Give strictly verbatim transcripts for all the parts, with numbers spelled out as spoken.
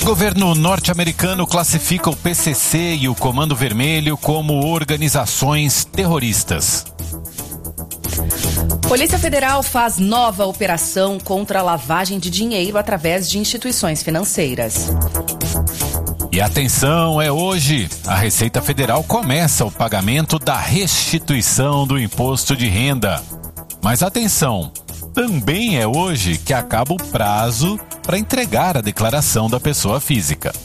Governo norte-americano classifica o P C C e o Comando Vermelho como organizações terroristas. Polícia Federal faz nova operação contra a lavagem de dinheiro através de instituições financeiras. E atenção, é hoje. A Receita Federal começa o pagamento da restituição do imposto de renda. Mas atenção, também é hoje que acaba o prazo para entregar a declaração da pessoa física.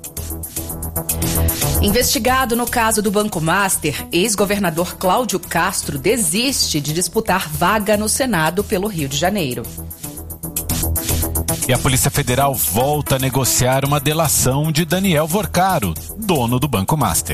Investigado no caso do Banco Master, ex-governador Cláudio Castro desiste de disputar vaga no Senado pelo Rio de Janeiro. E a Polícia Federal volta a negociar uma delação de Daniel Vorcaro, dono do Banco Master.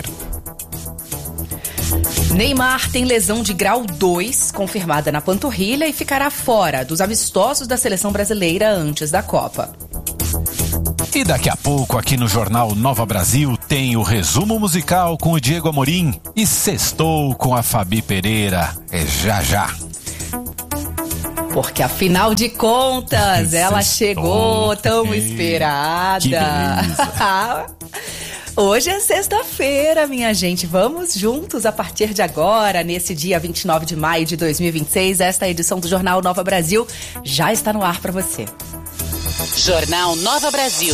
Neymar tem lesão de grau dois, confirmada na panturrilha, e ficará fora dos amistosos da seleção brasileira antes da Copa. E daqui a pouco, aqui no Jornal Nova Brasil, tem o resumo musical com o Diego Amorim e Sextou com a Fabi Pereira. É já já. Porque afinal de contas, ela chegou tão esperada. Que beleza. Hoje é sexta-feira, minha gente. Vamos juntos a partir de agora, nesse dia vinte e nove de maio de dois mil e vinte e seis. Esta edição do Jornal Nova Brasil já está no ar para você. Jornal Nova Brasil.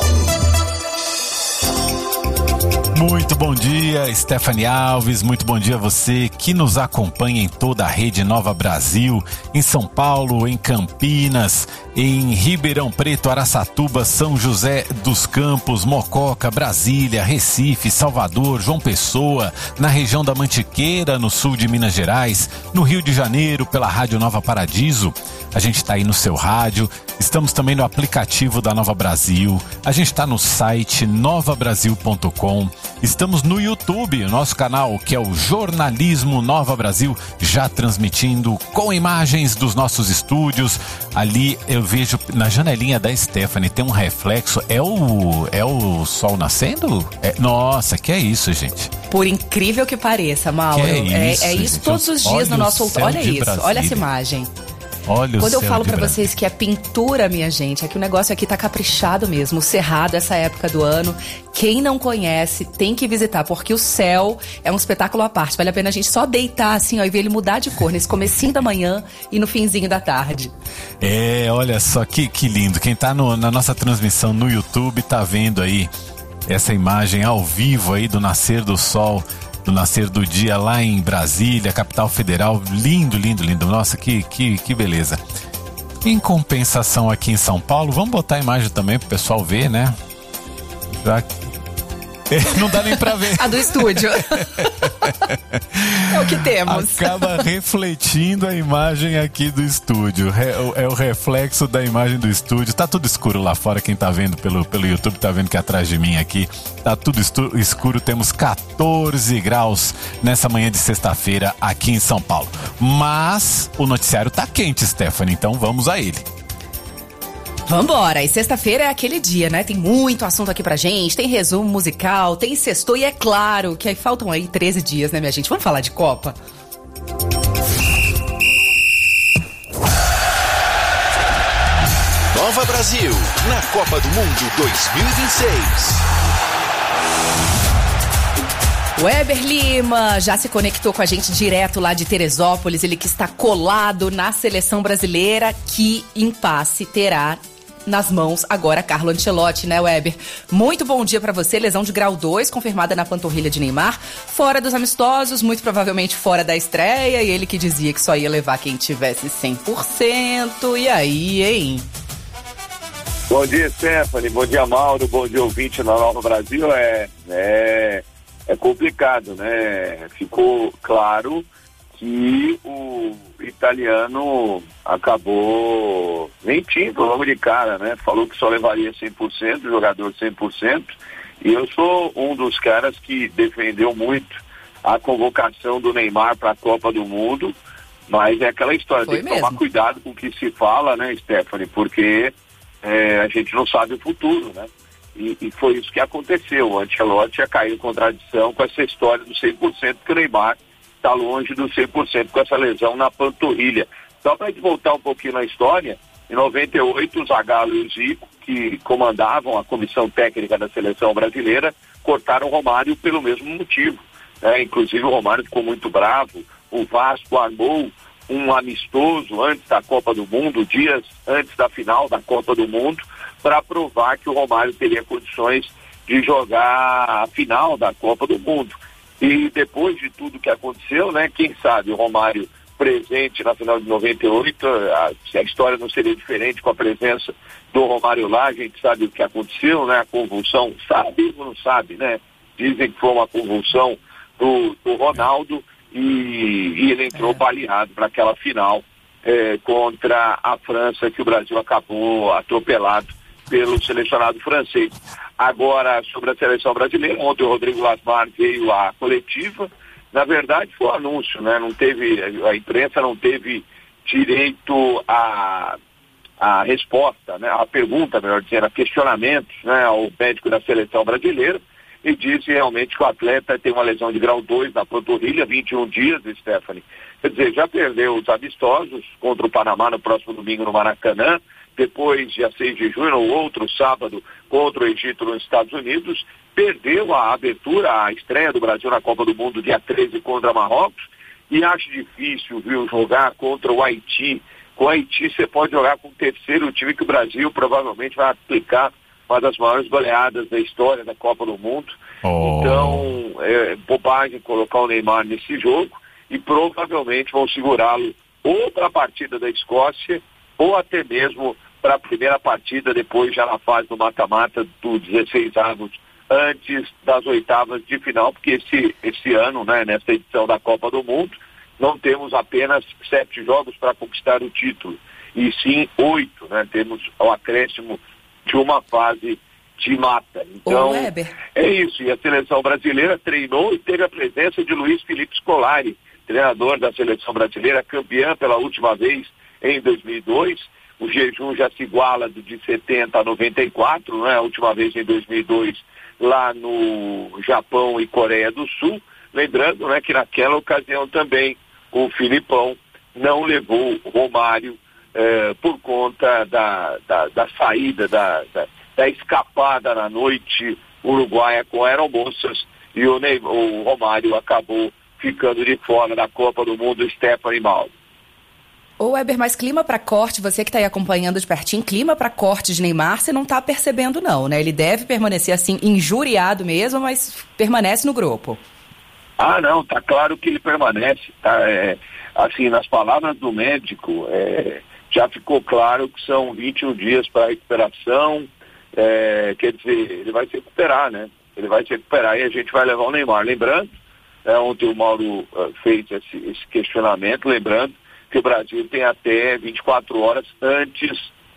Muito bom dia, Stephanie Alves, muito bom dia a você que nos acompanha em toda a rede Nova Brasil, em São Paulo, em Campinas, em Ribeirão Preto, Araçatuba, São José dos Campos, Mococa, Brasília, Recife, Salvador, João Pessoa, na região da Mantiqueira, no sul de Minas Gerais, no Rio de Janeiro, pela Rádio Nova Paradiso. A gente está aí no seu rádio, estamos também no aplicativo da Nova Brasil, a gente está no site nova brasil ponto com, estamos no YouTube, o nosso canal que é o Jornalismo Nova Brasil, já transmitindo com imagens dos nossos estúdios. Ali eu vejo na janelinha da Stephanie, tem um reflexo, é o, é o sol nascendo? É, nossa, que é isso, gente? Por incrível que pareça, Mauro, que é isso, é, é isso todos os dias no nosso... Olha isso, Brasília. Olha essa imagem. Olha Quando o eu céu falo de pra Brasília. vocês que é pintura, minha gente, é que o negócio aqui tá caprichado mesmo. O Cerrado, essa época do ano, quem não conhece tem que visitar, porque o céu é um espetáculo à parte. Vale a pena a gente só deitar assim, ó, e ver ele mudar de cor nesse comecinho da manhã e no finzinho da tarde. É, olha só que, que lindo. Quem tá no, na nossa transmissão no YouTube tá vendo aí essa imagem ao vivo aí do nascer do sol, do nascer do dia lá em Brasília, capital federal. Lindo, lindo, lindo. Nossa, que, que, que beleza. Em compensação aqui em São Paulo, vamos botar a imagem também pro pessoal ver, né? Já que... Não dá nem pra ver. A do estúdio. É o que temos. Acaba refletindo a imagem aqui do estúdio. É o reflexo da imagem do estúdio. Tá tudo escuro lá fora. Quem tá vendo pelo, pelo YouTube tá vendo que atrás de mim aqui tá tudo escuro. Temos catorze graus nessa manhã de sexta-feira aqui em São Paulo. Mas o noticiário tá quente, Stephanie. Então vamos a ele. Vambora, e sexta-feira é aquele dia, né? Tem muito assunto aqui pra gente, tem resumo musical, tem sextou e é claro que aí faltam aí treze dias, né, minha gente? Vamos falar de Copa? Nova Brasil, na Copa do Mundo dois mil e vinte e seis. Weber Lima já se conectou com a gente direto lá de Teresópolis, ele que está colado na seleção brasileira. Que impasse terá nas mãos agora Carlo Ancelotti, né, Weber? Muito bom dia pra você. Lesão de grau dois, confirmada na panturrilha de Neymar, fora dos amistosos, muito provavelmente fora da estreia, e ele que dizia que só ia levar quem tivesse cem por cento. E aí, hein? Bom dia, Stephanie. Bom dia, Mauro. Bom dia, ouvinte na Nova Brasil. É, é, é complicado, né? Ficou claro que o italiano acabou mentindo logo de cara, né? Falou que só levaria cem por cento, jogador cem por cento, e eu sou um dos caras que defendeu muito a convocação do Neymar para a Copa do Mundo, mas é aquela história, Foi tem que mesmo. tomar cuidado com o que se fala, né, Stephanie, porque é, a gente não sabe o futuro, né? E, e foi isso que aconteceu. O Ancelotti já caiu em contradição com essa história do cem por cento, que o Neymar está longe do cem por cento com essa lesão na panturrilha. Só para a gente voltar um pouquinho na história, em noventa e oito o Zagallo e o Zico que comandavam a comissão técnica da seleção brasileira cortaram o Romário pelo mesmo motivo. Né? Inclusive o Romário ficou muito bravo, o Vasco armou um amistoso antes da Copa do Mundo, dias antes da final da Copa do Mundo, para provar que o Romário teria condições de jogar a final da Copa do Mundo. E depois de tudo que aconteceu, né, quem sabe o Romário presente na final de noventa e oito, a, a história não seria diferente com a presença do Romário lá, a gente sabe o que aconteceu, né, a convulsão, sabe ou não sabe, né, dizem que foi uma convulsão do, do Ronaldo e, e ele entrou é. baleado para aquela final é, contra a França, que o Brasil acabou atropelado pelo selecionado francês. Agora, sobre a seleção brasileira, ontem o Rodrigo Lasmar veio à coletiva. Na verdade foi um anúncio, né? Não teve, a imprensa não teve direito a, a resposta, né? A pergunta, melhor dizendo, a questionamentos, né? Ao médico da seleção brasileira, e disse realmente que o atleta tem uma lesão de grau dois na panturrilha, vinte e um dias, Stephanie. Quer dizer, já perdeu os amistosos contra o Panamá no próximo domingo no Maracanã, depois, dia seis de junho, no outro sábado, contra o Egito nos Estados Unidos, perdeu a abertura, a estreia do Brasil na Copa do Mundo, dia treze, contra Marrocos, e acho difícil, viu, jogar contra o Haiti. Com o Haiti você pode jogar com o terceiro time que o Brasil provavelmente vai aplicar uma das maiores goleadas da história da Copa do Mundo. Oh. Então, é bobagem colocar o Neymar nesse jogo, e provavelmente vão segurá-lo ou para a partida da Escócia, ou até mesmo para a primeira partida, depois já na fase do mata-mata do dezesseis avos, antes das oitavas de final, porque esse, esse ano, né, nessa edição da Copa do Mundo, não temos apenas sete jogos para conquistar o título, e sim oito, né? Temos o acréscimo de uma fase de mata. Então, é isso. E a seleção brasileira treinou e teve a presença de Luiz Felipe Scolari, treinador da seleção brasileira, campeã pela última vez em dois mil e dois. O jejum já se iguala de setenta a noventa e quatro, né? A última vez em dois mil e dois, lá no Japão e Coreia do Sul. Lembrando, né, que naquela ocasião também o Filipão não levou o Romário eh, por conta da, da, da saída, da, da, da escapada na noite uruguaia com aeromoças, e o, Ney, o Romário acabou ficando de fora da Copa do Mundo. Stephanie Mauro. Ô Weber, mas clima para corte, você que está aí acompanhando de pertinho, clima para corte de Neymar, você não está percebendo não, né? Ele deve permanecer assim, injuriado mesmo, mas permanece no grupo. Ah, não, tá claro que ele permanece, tá? É, assim, nas palavras do médico, é, já ficou claro que são vinte e um dias para recuperação, é, quer dizer, ele vai se recuperar, né? Ele vai se recuperar e a gente vai levar o Neymar. Lembrando, é, ontem o Mauro uh, fez esse, esse questionamento, lembrando que o Brasil tem até vinte e quatro horas antes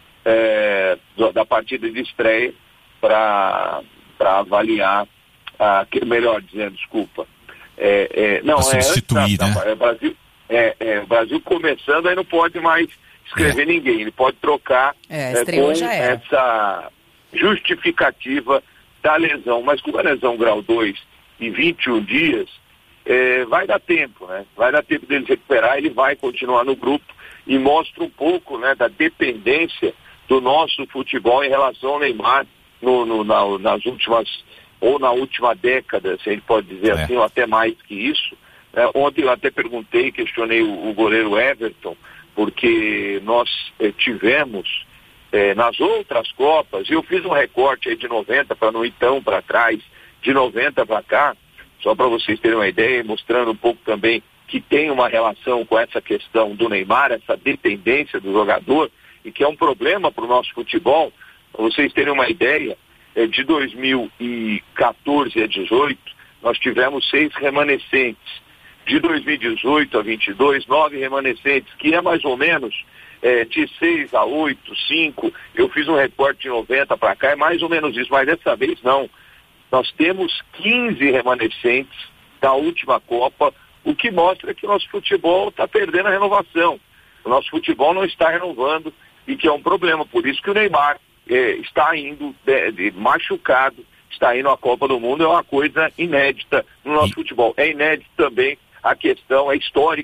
é, da partida de estreia para avaliar, a, melhor dizendo, desculpa. É, é, não, pra substituir, é, antes, né? É, Brasil, é, é, o Brasil começando, aí não pode mais escrever é. ninguém, ele pode trocar é, é, com já é. essa justificativa da lesão, mas com a lesão grau dois e vinte e um dias, É, vai dar tempo, né? Vai dar tempo dele se recuperar, ele vai continuar no grupo, e mostra um pouco, né, da dependência do nosso futebol em relação ao Neymar no, no, na, nas últimas, ou na última década, se a gente pode dizer é. assim, ou até mais que isso. É, ontem eu até perguntei, questionei o, o goleiro Everton, porque nós é, tivemos é, nas outras Copas, e eu fiz um recorte aí de noventa para não ir tão para trás, de noventa para cá, só para vocês terem uma ideia, mostrando um pouco também que tem uma relação com essa questão do Neymar, essa dependência do jogador, e que é um problema para o nosso futebol. Para vocês terem uma ideia, de dois mil e quatorze a dezoito, nós tivemos seis remanescentes. De dois mil e dezoito a vinte e dois, nove remanescentes, que é mais ou menos é, de seis a oito, cinco. Eu fiz um recorte de noventa para cá, é mais ou menos isso, mas dessa vez não. Nós temos quinze remanescentes da última Copa, o que mostra que o nosso futebol está perdendo a renovação. O nosso futebol não está renovando, e que é um problema. Por isso que o Neymar é, está indo de, de, machucado, está indo à Copa do Mundo. É uma coisa inédita no nosso e... futebol. É inédito também a questão, é histórico,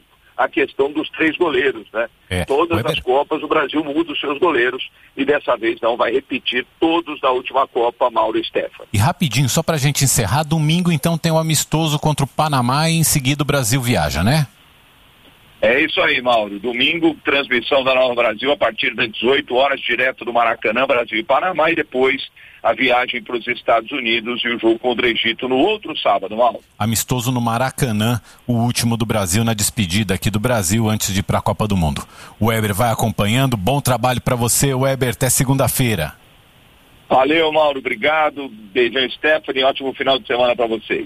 a questão dos três goleiros, né? É. Todas Weber. As Copas o Brasil muda os seus goleiros e dessa vez não vai repetir todos da última Copa, Mauro e Stefano. E rapidinho, só pra gente encerrar, domingo então tem o amistoso contra o Panamá e em seguida o Brasil viaja, né? É isso aí, Mauro. Domingo, transmissão da Nova Brasil a partir das dezoito horas, direto do Maracanã, Brasil e Panamá, e depois a viagem para os Estados Unidos e o jogo contra o Egito no outro sábado, Mauro. Amistoso no Maracanã, o último do Brasil na despedida aqui do Brasil antes de ir para a Copa do Mundo. O Weber vai acompanhando, bom trabalho para você, Weber, até segunda-feira. Valeu, Mauro, obrigado. Beijão, Stephanie, ótimo final de semana para vocês.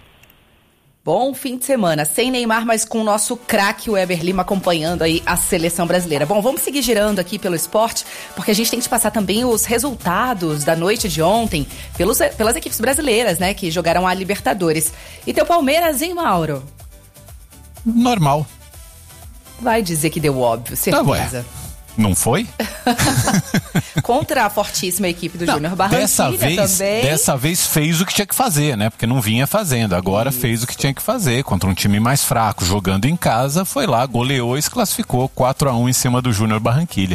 Bom fim de semana, sem Neymar, mas com o nosso craque Weber Lima acompanhando aí a seleção brasileira. Bom, vamos seguir girando aqui pelo esporte, porque a gente tem que passar também os resultados da noite de ontem pelos, pelas equipes brasileiras, né, que jogaram a Libertadores. E teu Palmeiras, hein, Mauro? Normal. Vai dizer que deu óbvio, certeza. Ah, não foi? Contra a fortíssima equipe do Júnior Barranquilla dessa vez, também. Dessa vez fez o que tinha que fazer, né? Porque não vinha fazendo. Agora Isso. fez o que tinha que fazer. Contra um time mais fraco, jogando em casa, foi lá, goleou e se classificou quatro a um em cima do Júnior Barranquilla.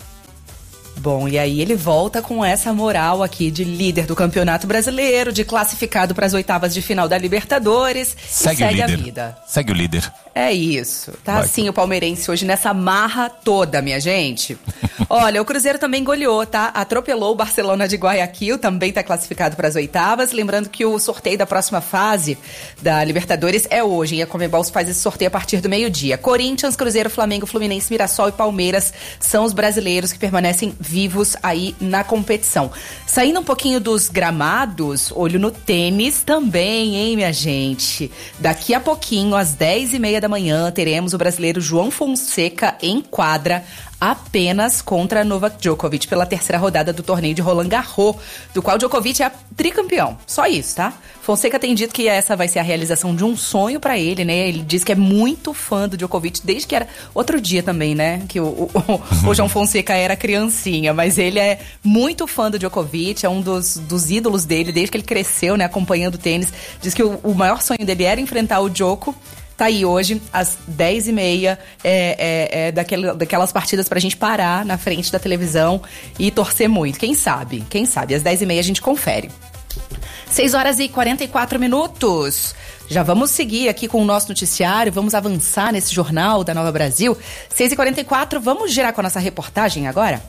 Bom, e aí ele volta com essa moral aqui de líder do Campeonato Brasileiro, de classificado para as oitavas de final da Libertadores. Segue, e segue o líder. a vida. Segue o líder. É isso. Tá Vai. Assim o palmeirense hoje nessa marra toda, minha gente. Olha, o Cruzeiro também goleou, tá? Atropelou o Barcelona de Guayaquil, também tá classificado para as oitavas. Lembrando que o sorteio da próxima fase da Libertadores é hoje. E a Conmebol faz esse sorteio a partir do meio-dia. Corinthians, Cruzeiro, Flamengo, Fluminense, Mirassol e Palmeiras são os brasileiros que permanecem vivos aí na competição. Saindo um pouquinho dos gramados, olho no tênis também, hein, minha gente? Daqui a pouquinho, às dez e meia da manhã, teremos o brasileiro João Fonseca em quadra apenas contra Novak Djokovic pela terceira rodada do torneio de Roland Garros, do qual Djokovic é tricampeão. Só isso, tá? Fonseca tem dito que essa vai ser a realização de um sonho pra ele, né? Ele diz que é muito fã do Djokovic desde que era... Outro dia também, né? Que o, o, o João Fonseca era criancinha, mas ele é muito fã do Djokovic, é um dos, dos ídolos dele desde que ele cresceu, né? Acompanhando o tênis. Diz que o, o maior sonho dele era enfrentar o Djoko. Tá aí hoje, às dez e meia, é, é, é daquela, daquelas partidas pra gente parar na frente da televisão e torcer muito. Quem sabe? Quem sabe? Às dez e meia a gente confere. seis horas e quarenta e quatro minutos. Já vamos seguir aqui com o nosso noticiário, vamos avançar nesse jornal da Nova Brasil. seis e quarenta e quatro, vamos girar com a nossa reportagem agora?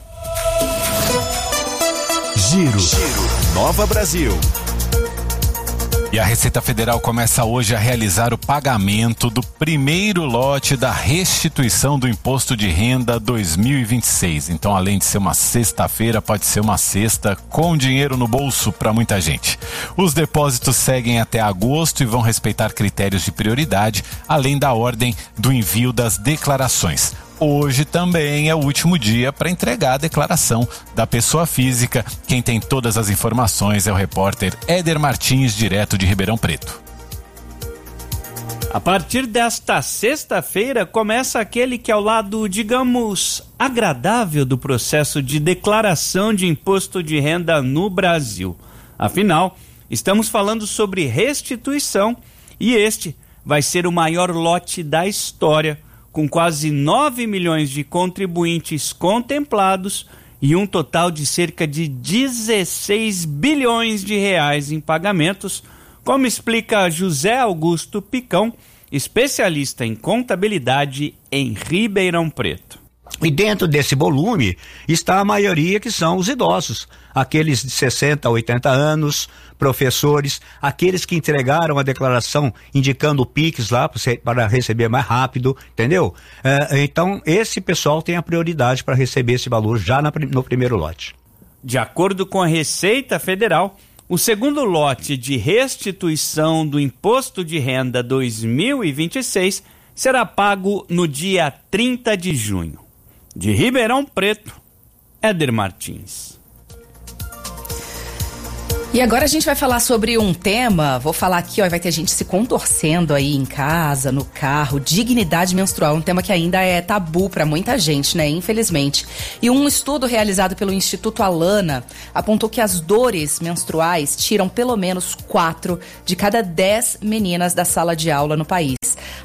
Giro, Giro. Nova Brasil. E a Receita Federal começa hoje a realizar o pagamento do primeiro lote da restituição do Imposto de Renda dois mil e vinte e seis. Então, além de ser uma sexta-feira, pode ser uma sexta com dinheiro no bolso para muita gente. Os depósitos seguem até agosto e vão respeitar critérios de prioridade, além da ordem do envio das declarações. Hoje também é o último dia para entregar a declaração da pessoa física. Quem tem todas as informações é o repórter Éder Martins, direto de Ribeirão Preto. A partir desta sexta-feira começa aquele que é o lado, digamos, agradável do processo de declaração de imposto de renda no Brasil. Afinal, estamos falando sobre restituição e este vai ser o maior lote da história, com quase nove milhões de contribuintes contemplados e um total de cerca de dezesseis bilhões de reais em pagamentos, como explica José Augusto Picão, especialista em contabilidade em Ribeirão Preto. E dentro desse volume está a maioria que são os idosos, aqueles de sessenta a oitenta anos, professores, aqueles que entregaram a declaração indicando o Pix lá para receber mais rápido, entendeu? É, então esse pessoal tem a prioridade para receber esse valor já na, no primeiro lote. De acordo com a Receita Federal, o segundo lote de restituição do Imposto de Renda dois mil e vinte e seis será pago no dia trinta de junho. De Ribeirão Preto, Éder Martins. E agora a gente vai falar sobre um tema, vou falar aqui, ó, vai ter gente se contorcendo aí em casa, no carro, dignidade menstrual, um tema que ainda é tabu para muita gente, né, infelizmente. E um estudo realizado pelo Instituto Alana apontou que as dores menstruais tiram pelo menos quatro de cada dez meninas da sala de aula no país.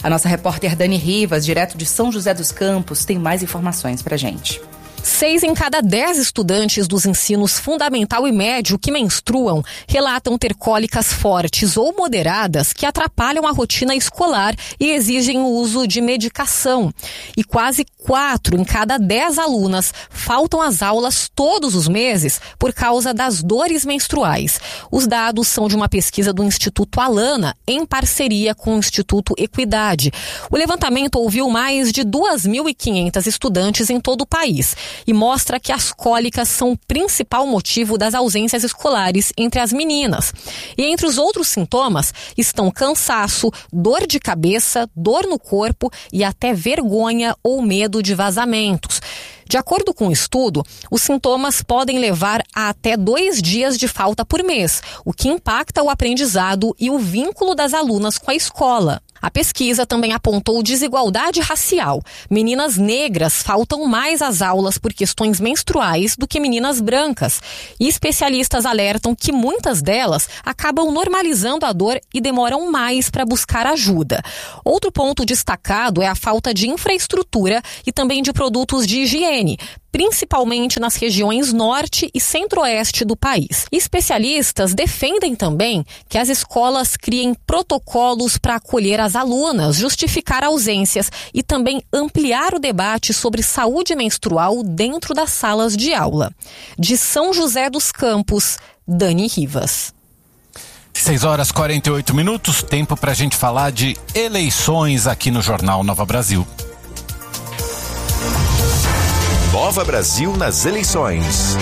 A nossa repórter Dani Rivas, direto de São José dos Campos, tem mais informações pra gente. Seis em cada dez estudantes dos ensinos fundamental e médio que menstruam relatam ter cólicas fortes ou moderadas que atrapalham a rotina escolar e exigem o uso de medicação. E quase quatro em cada dez alunas faltam às aulas todos os meses por causa das dores menstruais. Os dados são de uma pesquisa do Instituto Alana, em parceria com o Instituto Equidade. O levantamento ouviu mais de duas mil e quinhentas estudantes em todo o país e mostra que as cólicas são o principal motivo das ausências escolares entre as meninas. E entre os outros sintomas estão cansaço, dor de cabeça, dor no corpo e até vergonha ou medo de vazamentos. De acordo com o estudo, os sintomas podem levar a até dois dias de falta por mês, o que impacta o aprendizado e o vínculo das alunas com a escola. A pesquisa também apontou desigualdade racial. Meninas negras faltam mais às aulas por questões menstruais do que meninas brancas. E especialistas alertam que muitas delas acabam normalizando a dor e demoram mais para buscar ajuda. Outro ponto destacado é a falta de infraestrutura e também de produtos de higiene, principalmente nas regiões norte e centro-oeste do país. Especialistas defendem também que as escolas criem protocolos para acolher as alunas, justificar ausências e também ampliar o debate sobre saúde menstrual dentro das salas de aula. De São José dos Campos, Dani Rivas. seis horas e quarenta e oito minutos, tempo para a gente falar de eleições aqui no Jornal Nova Brasil. Nova Brasil nas eleições.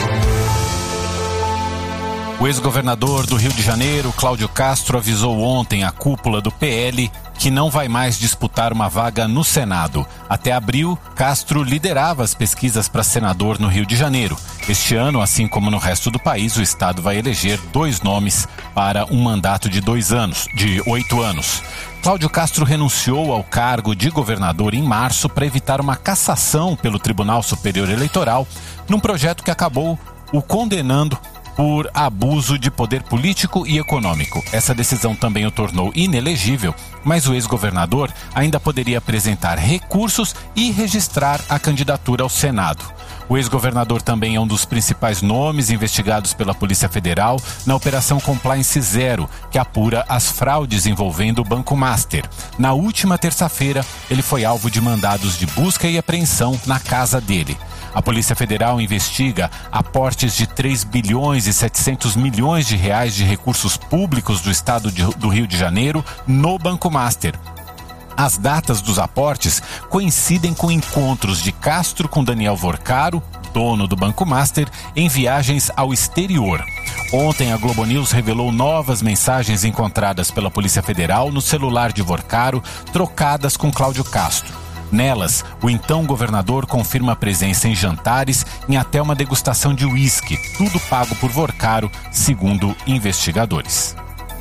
O ex-governador do Rio de Janeiro, Cláudio Castro, avisou ontem a cúpula do P L que não vai mais disputar uma vaga no Senado. Até abril, Castro liderava as pesquisas para senador no Rio de Janeiro. Este ano, assim como no resto do país, o estado vai eleger dois nomes para um mandato de dois anos, de oito anos. Cláudio Castro renunciou ao cargo de governador em março para evitar uma cassação pelo Tribunal Superior Eleitoral, num projeto que acabou o condenando por abuso de poder político e econômico. Essa decisão também o tornou inelegível, mas o ex-governador ainda poderia apresentar recursos e registrar a candidatura ao Senado. O ex-governador também é um dos principais nomes investigados pela Polícia Federal na Operação Compliance Zero, que apura as fraudes envolvendo o Banco Master. Na última terça-feira, ele foi alvo de mandados de busca e apreensão na casa dele. A Polícia Federal investiga aportes de três bilhões e setecentos milhões de reais de recursos públicos do estado de, do Rio de Janeiro no Banco Master. As datas dos aportes coincidem com encontros de Castro com Daniel Vorcaro, dono do Banco Master, em viagens ao exterior. Ontem, a Globo News revelou novas mensagens encontradas pela Polícia Federal no celular de Vorcaro, trocadas com Cláudio Castro. Nelas, o então governador confirma presença em jantares em até uma degustação de uísque, tudo pago por Vorcaro, segundo investigadores.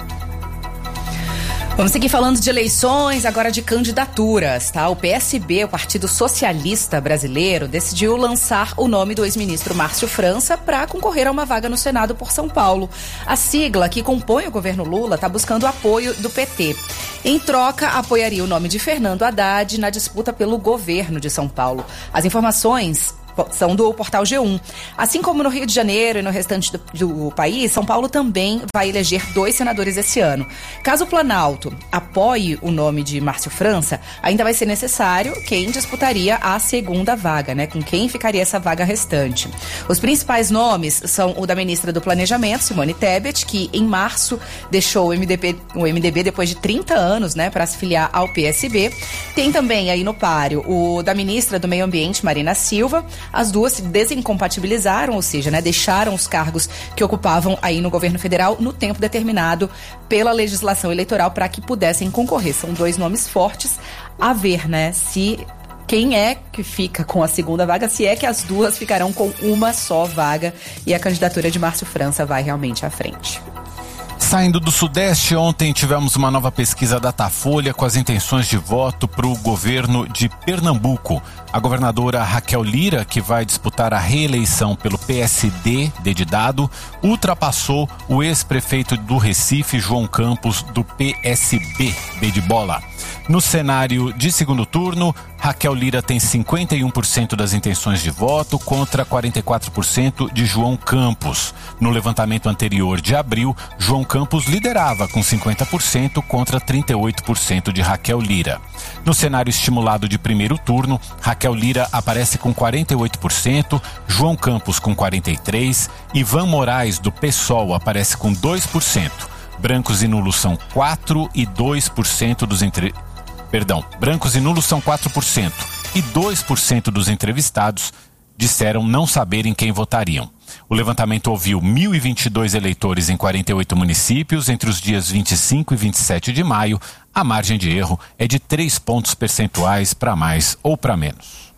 Vamos seguir falando de eleições, agora de candidaturas, tá? O P S B, o Partido Socialista Brasileiro, decidiu lançar o nome do ex-ministro Márcio França para concorrer a uma vaga no Senado por São Paulo. A sigla que compõe o governo Lula está buscando apoio do P T. Em troca, apoiaria o nome de Fernando Haddad na disputa pelo governo de São Paulo. As informações são do portal G um. Assim como no Rio de Janeiro e no restante do, do país, São Paulo também vai eleger dois senadores esse ano. Caso o Planalto apoie o nome de Márcio França, ainda vai ser necessário quem disputaria a segunda vaga, né? Com quem ficaria essa vaga restante. Os principais nomes são o da ministra do Planejamento, Simone Tebet, que em março deixou o M D B, o M D B depois de trinta anos, né, para se filiar ao P S B. Tem também aí no páreo o da ministra do Meio Ambiente, Marina Silva. As duas se desincompatibilizaram, ou seja, né, deixaram os cargos que ocupavam aí no governo federal no tempo determinado pela legislação eleitoral para que pudessem concorrer. São dois nomes fortes a ver, né, se quem é que fica com a segunda vaga, se é que as duas ficarão com uma só vaga e a candidatura de Márcio França vai realmente à frente. Saindo do Sudeste, ontem tivemos uma nova pesquisa Datafolha com as intenções de voto para o governo de Pernambuco. A governadora Raquel Lira, que vai disputar a reeleição pelo P S D, D de dado, ultrapassou o ex-prefeito do Recife, João Campos, do P S B, B de bola. No cenário de segundo turno, Raquel Lira tem cinquenta e um por cento das intenções de voto contra quarenta e quatro por cento de João Campos. No levantamento anterior de abril, João Campos liderava com cinquenta por cento contra trinta e oito por cento de Raquel Lira. No cenário estimulado de primeiro turno, Raquel Lira aparece com quarenta e oito por cento, João Campos com quarenta e três por cento, Ivan Moraes do PSOL aparece com dois por cento. Brancos e nulos são quatro e dois por cento dos entre... Perdão, brancos e nulos são quatro por cento e dois por cento dos entrevistados disseram não saberem quem votariam. O levantamento ouviu mil e vinte e dois eleitores em quarenta e oito municípios entre os dias vinte e cinco e vinte e sete de maio. A margem de erro é de três pontos percentuais para mais ou para menos.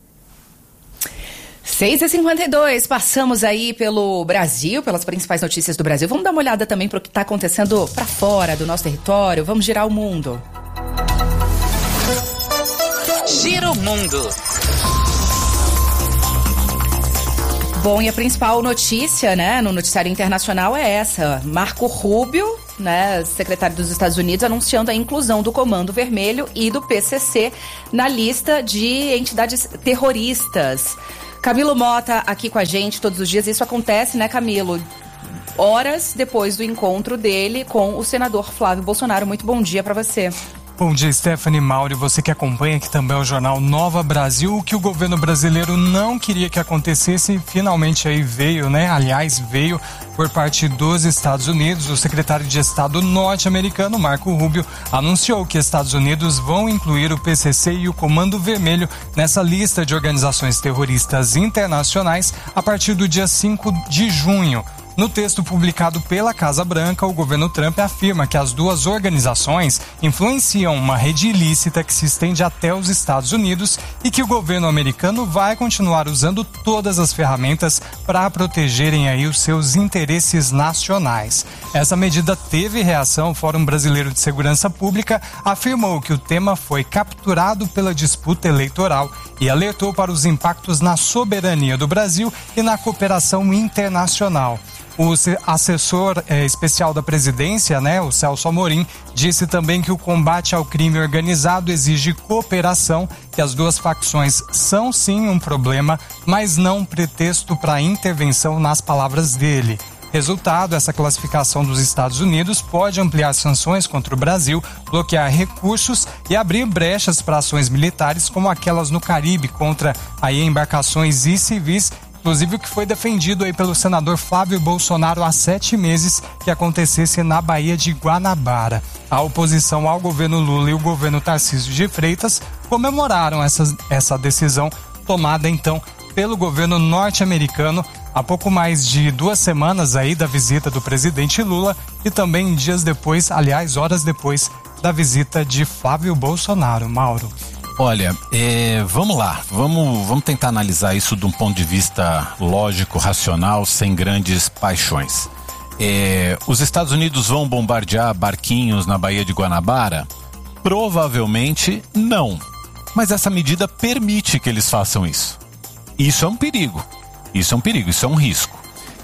seis e cinquenta e dois, passamos aí pelo Brasil, pelas principais notícias do Brasil. Vamos dar uma olhada também para o que está acontecendo para fora do nosso território. Vamos girar o mundo. Gira o mundo. Bom, e a principal notícia, né, no noticiário internacional é essa. Marco Rubio, né, secretário dos Estados Unidos, anunciando a inclusão do Comando Vermelho e do P C C na lista de entidades terroristas. Camilo Mota aqui com a gente todos os dias. Isso acontece, né, Camilo? Horas depois do encontro dele com o senador Flávio Bolsonaro. Muito bom dia para você. Bom dia, Stephanie, Mauro, você que acompanha aqui também o jornal Nova Brasil. O que o governo brasileiro não queria que acontecesse, finalmente aí veio, né? Aliás, veio por parte dos Estados Unidos. O secretário de Estado norte-americano, Marco Rubio, anunciou que Estados Unidos vão incluir o P C C e o Comando Vermelho nessa lista de organizações terroristas internacionais a partir do dia cinco de junho. No texto publicado pela Casa Branca, o governo Trump afirma que as duas organizações influenciam uma rede ilícita que se estende até os Estados Unidos e que o governo americano vai continuar usando todas as ferramentas para protegerem aí os seus interesses nacionais. Essa medida teve reação. O Fórum Brasileiro de Segurança Pública afirmou que o tema foi capturado pela disputa eleitoral e alertou para os impactos na soberania do Brasil e na cooperação internacional. O assessor eh, especial da presidência, né, o Celso Amorim, disse também que o combate ao crime organizado exige cooperação, que as duas facções são sim um problema, mas não um pretexto para intervenção, nas palavras dele. Resultado, essa classificação dos Estados Unidos pode ampliar sanções contra o Brasil, bloquear recursos e abrir brechas para ações militares como aquelas no Caribe contra aí embarcações e civis, inclusive o que foi defendido aí pelo senador Flávio Bolsonaro há sete meses que acontecesse na Baía de Guanabara. A oposição ao governo Lula e o governo Tarcísio de Freitas comemoraram essa, essa decisão tomada então pelo governo norte-americano há pouco mais de duas semanas aí da visita do presidente Lula e também dias depois, aliás, horas depois da visita de Flávio Bolsonaro. Mauro. Olha, é, vamos lá, vamos, vamos tentar analisar isso de um ponto de vista lógico, racional, sem grandes paixões. É, os Estados Unidos vão bombardear barquinhos na Baía de Guanabara? Provavelmente não, mas essa medida permite que eles façam isso. Isso é um perigo, isso é um perigo, isso é um risco.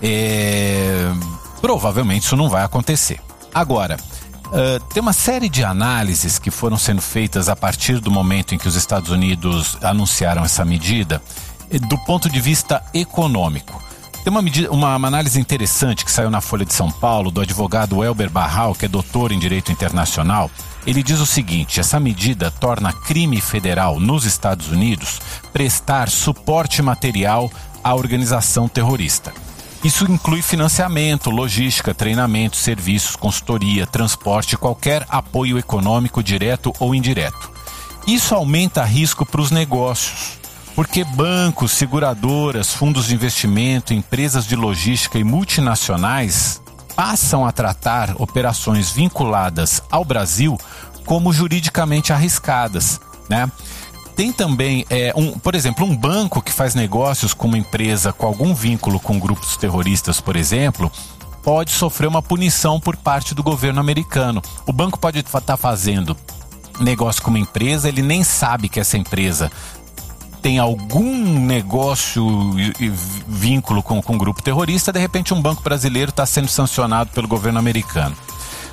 É, provavelmente isso não vai acontecer. Agora, Uh, tem uma série de análises que foram sendo feitas a partir do momento em que os Estados Unidos anunciaram essa medida, do ponto de vista econômico. Tem uma, medida, uma, uma análise interessante que saiu na Folha de São Paulo, do advogado Elber Barral, que é doutor em Direito Internacional. Ele diz o seguinte: essa medida torna crime federal nos Estados Unidos prestar suporte material à organização terrorista. Isso inclui financiamento, logística, treinamento, serviços, consultoria, transporte, qualquer apoio econômico direto ou indireto. Isso aumenta risco para os negócios, porque bancos, seguradoras, fundos de investimento, empresas de logística e multinacionais passam a tratar operações vinculadas ao Brasil como juridicamente arriscadas, né? Tem também, é, um, por exemplo, um banco que faz negócios com uma empresa com algum vínculo com grupos terroristas, por exemplo, pode sofrer uma punição por parte do governo americano. O banco pode estar fazendo negócio com uma empresa, ele nem sabe que essa empresa tem algum negócio e, e vínculo com, com um grupo terrorista, de repente um banco brasileiro está sendo sancionado pelo governo americano.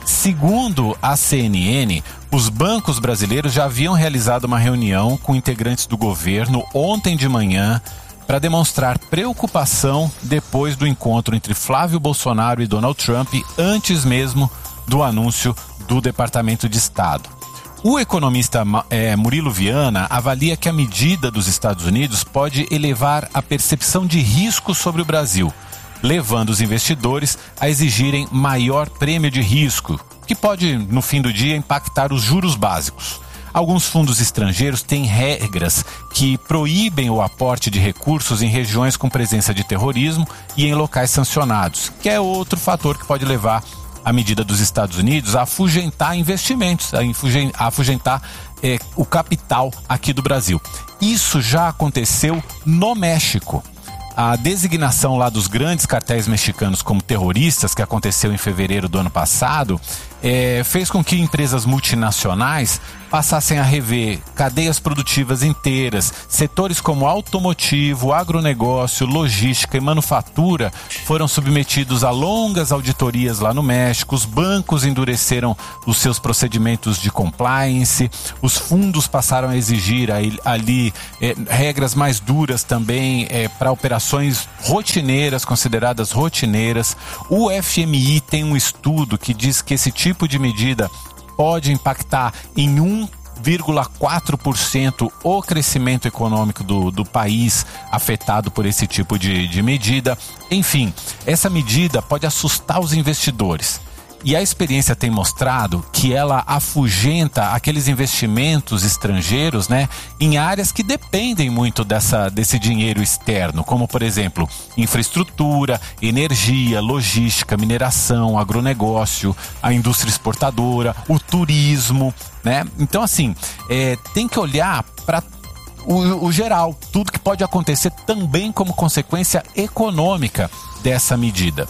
Segundo a C N N, os bancos brasileiros já haviam realizado uma reunião com integrantes do governo ontem de manhã para demonstrar preocupação depois do encontro entre Flávio Bolsonaro e Donald Trump, antes mesmo do anúncio do Departamento de Estado. O economista é, Murilo Viana avalia que a medida dos Estados Unidos pode elevar a percepção de risco sobre o Brasil, levando os investidores a exigirem maior prêmio de risco, que pode, no fim do dia, impactar os juros básicos. Alguns fundos estrangeiros têm regras que proíbem o aporte de recursos em regiões com presença de terrorismo e em locais sancionados, que é outro fator que pode levar a medida dos Estados Unidos a afugentar investimentos, a afugentar é, o capital aqui do Brasil. Isso já aconteceu no México. A designação lá dos grandes cartéis mexicanos como terroristas, que aconteceu em fevereiro do ano passado, é, fez com que empresas multinacionais passassem a rever cadeias produtivas inteiras. Setores como automotivo, agronegócio, logística e manufatura foram submetidos a longas auditorias lá no México. Os bancos endureceram os seus procedimentos de compliance. Os fundos passaram a exigir ali é, regras mais duras também é, para operações rotineiras, consideradas rotineiras. O F M I tem um estudo que diz que esse tipo de medida pode impactar em um vírgula quatro por cento o crescimento econômico do, do país afetado por esse tipo de, de medida. Enfim, essa medida pode assustar os investidores. E a experiência tem mostrado que ela afugenta aqueles investimentos estrangeiros, né, em áreas que dependem muito dessa, desse dinheiro externo, como, por exemplo, infraestrutura, energia, logística, mineração, agronegócio, a indústria exportadora, o turismo, né? Então, assim, é, tem que olhar para o, o geral, tudo que pode acontecer também como consequência econômica dessa medida.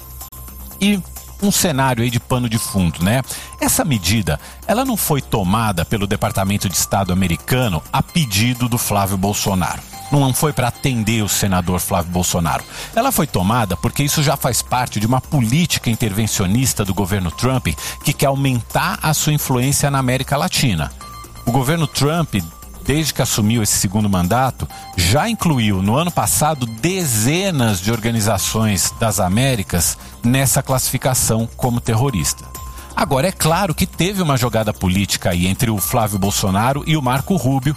E um cenário aí de pano de fundo, né? Essa medida, ela não foi tomada pelo Departamento de Estado americano a pedido do Flávio Bolsonaro. Não foi para atender o senador Flávio Bolsonaro. Ela foi tomada porque isso já faz parte de uma política intervencionista do governo Trump que quer aumentar a sua influência na América Latina. O governo Trump, desde que assumiu esse segundo mandato, já incluiu no ano passado dezenas de organizações das Américas nessa classificação como terrorista. Agora, é claro que teve uma jogada política aí entre o Flávio Bolsonaro e o Marco Rubio,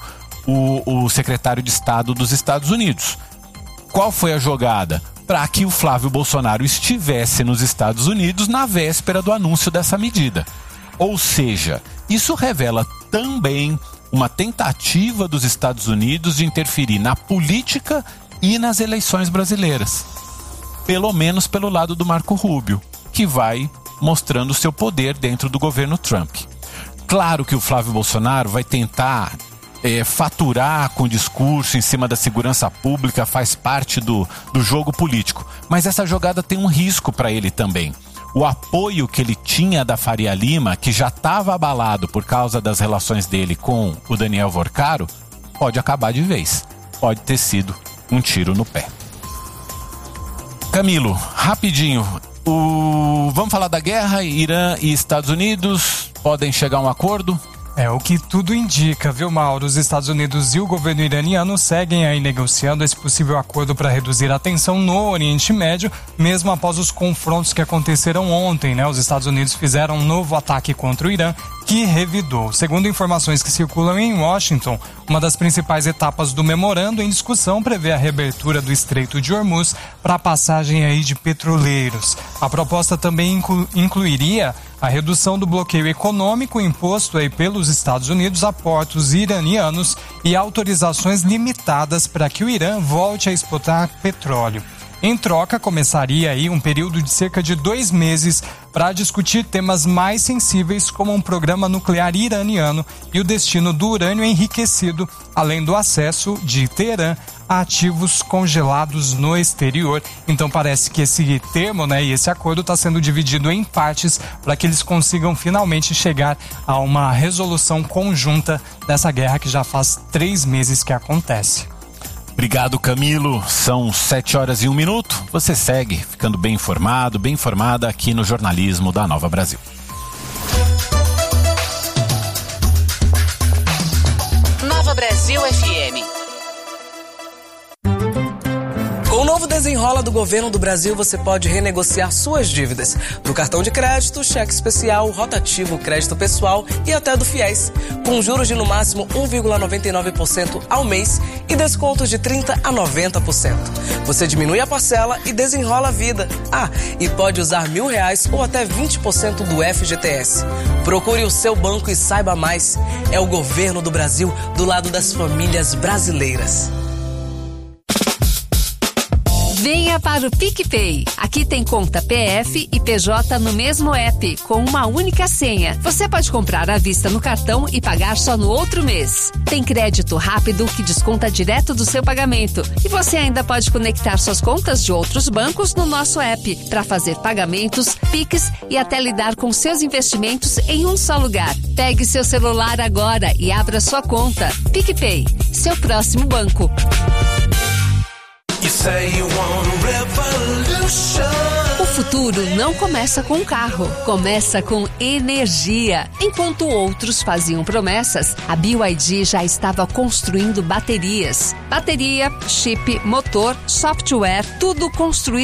o, o secretário de Estado dos Estados Unidos. Qual foi a jogada? Para que o Flávio Bolsonaro estivesse nos Estados Unidos na véspera do anúncio dessa medida. Ou seja, isso revela também uma tentativa dos Estados Unidos de interferir na política e nas eleições brasileiras. Pelo menos pelo lado do Marco Rubio, que vai mostrando seu poder dentro do governo Trump. Claro que o Flávio Bolsonaro vai tentar é, faturar com discurso em cima da segurança pública, faz parte do, do jogo político. Mas essa jogada tem um risco para ele também. O apoio que ele tinha da Faria Lima, que já estava abalado por causa das relações dele com o Daniel Vorcaro, pode acabar de vez. Pode ter sido um tiro no pé. Camilo, rapidinho, o... vamos falar da guerra? Irã e Estados Unidos podem chegar a um acordo? É o que tudo indica, viu, Mauro? Os Estados Unidos e o governo iraniano seguem aí negociando esse possível acordo para reduzir a tensão no Oriente Médio, mesmo após os confrontos que aconteceram ontem, né? Os Estados Unidos fizeram um novo ataque contra o Irã, que revidou. Segundo informações que circulam em Washington, uma das principais etapas do memorando em discussão prevê a reabertura do Estreito de Hormuz para a passagem aí de petroleiros. A proposta também inclu- incluiria a redução do bloqueio econômico imposto aí pelos Estados Unidos a portos iranianos e autorizações limitadas para que o Irã volte a exportar petróleo. Em troca, começaria aí um período de cerca de dois meses para discutir temas mais sensíveis como um programa nuclear iraniano e o destino do urânio enriquecido, além do acesso de Teherã a ativos congelados no exterior. Então parece que esse termo, né, e esse acordo está sendo dividido em partes para que eles consigam finalmente chegar a uma resolução conjunta dessa guerra que já faz três meses que acontece. Obrigado, Camilo. São sete horas e um minuto. Você segue ficando bem informado, bem informada aqui no jornalismo da Nova Brasil. Desenrola do Governo do Brasil, você pode renegociar suas dívidas do cartão de crédito, cheque especial, rotativo, crédito pessoal e até do Fiéis, com juros de no máximo um vírgula noventa e nove por cento ao mês e descontos de trinta a noventa por cento. Você diminui a parcela e desenrola a vida. Ah, e pode usar mil reais ou até vinte por cento do F G T S. Procure o seu banco e saiba mais. É o Governo do Brasil do lado das famílias brasileiras. Venha para o PicPay. Aqui tem conta P F e P J no mesmo app, com uma única senha. Você pode comprar à vista no cartão e pagar só no outro mês. Tem crédito rápido que desconta direto do seu pagamento. E você ainda pode conectar suas contas de outros bancos no nosso app para fazer pagamentos, Pix e até lidar com seus investimentos em um só lugar. Pegue seu celular agora e abra sua conta. PicPay, seu próximo banco. O futuro não começa com carro, começa com energia. Enquanto outros faziam promessas, a B Y D já estava construindo baterias. Bateria, chip, motor, software, tudo construído